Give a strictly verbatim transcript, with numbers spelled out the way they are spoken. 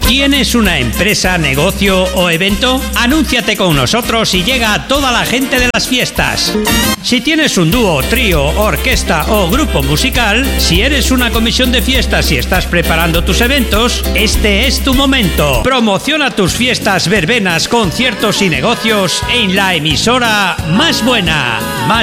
¿Tienes una empresa, negocio o evento? Anúnciate con nosotros y llega a toda la gente de las fiestas. Si tienes un dúo, trío, orquesta o grupo musical, si eres una comisión de fiestas y estás preparando tus eventos, este es tu momento. Promociona tus fiestas, verbenas, conciertos y negocios en la emisora más buena, más